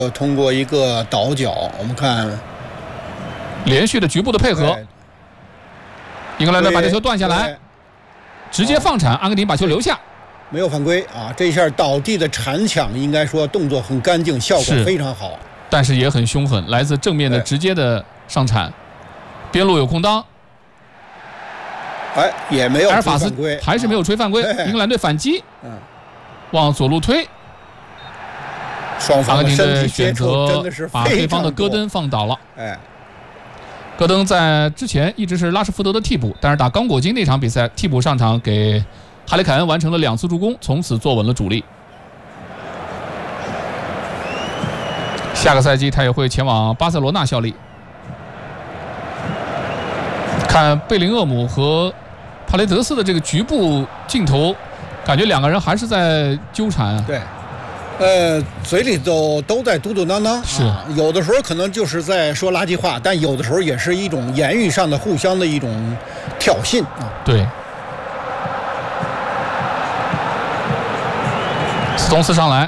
通过一个倒脚，我们看连续的局部的配合，英格兰队把这球断下来，直接放铲，阿根廷把球留下， 没有犯规啊！这一下倒地的铲抢，应该说动作很干净，效果非常好， 但是也很凶狠，来自正面的直接的上铲，边路有空当， 也没有埃尔法斯犯规， 还是没有吹犯规，英格兰队反击，往左路推。 双方阿根廷队的身体接选择触真的是把对方的戈登放倒了。戈登在之前一直是拉什福德的替补，但是打刚果金那场比赛替补上场，给哈里凯恩完成了2次助攻，从此坐稳了主力。下个赛季他也会前往巴塞罗那效力。看贝林厄姆和帕雷德斯的这个局部镜头，感觉两个人还是在纠缠啊。 对。嘴里都在嘟嘟囔囔， 是有的时候可能就是在说垃圾话，但有的时候也是一种言语上的互相的一种挑衅啊。 对，斯通斯上来，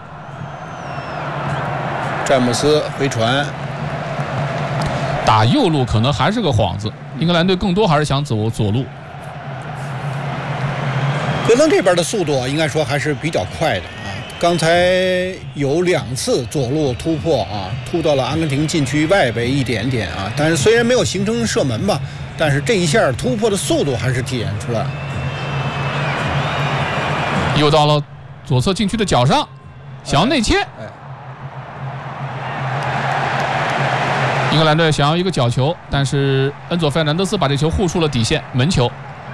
詹姆斯回传， 打右路可能还是个幌子，英格兰队更多还是想走左路。 戈登这边的速度应该说还是比较快的啊。刚才有2次左路突破啊，突到了阿根廷禁区外围一点点啊，但是虽然没有形成射门吧，但是这一下突破的速度还是体现出来。 又到了左侧禁区的角上，想要内切。英格兰队想要一个角球，但是恩佐费尔南德斯把这球护出了底线，门球。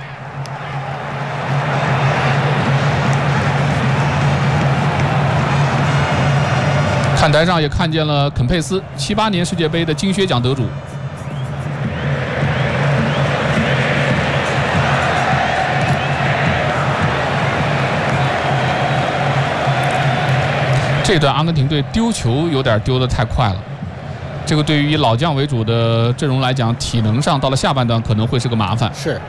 看台上也看见了肯佩斯，78年世界杯的金靴奖得主。这段阿根廷队丢球有点丢得太快了，这个对于以老将为主的阵容来讲，体能上到了下半段可能会是个麻烦。 是。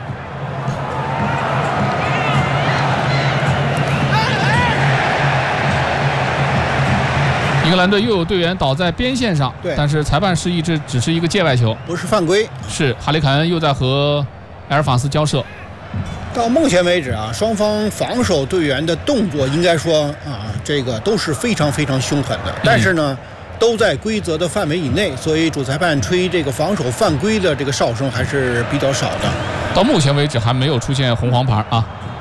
英格兰队又有队员倒在边线上，但是裁判示意这只是一个界外球， 不是犯规。 是哈里凯恩又在和埃尔法斯交涉。 到目前为止啊，双方防守队员的动作应该说啊，这个都是非常非常凶狠的，但是呢，都在规则的范围以内，所以主裁判吹这个防守犯规的这个哨声还是比较少的。 到目前为止还没有出现红黄牌啊。